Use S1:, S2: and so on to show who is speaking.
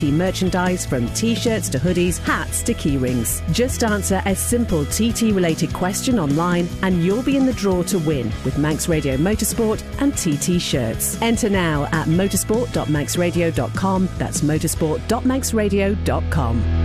S1: merchandise from t-shirts to hoodies, hats to keyrings. Just answer a simple TT-related question online and you'll be in the draw to win with Manx Radio Motorsport and TT shirts. Enter now at motorsport.manxradio.com. That's motorsport.manxradio.com.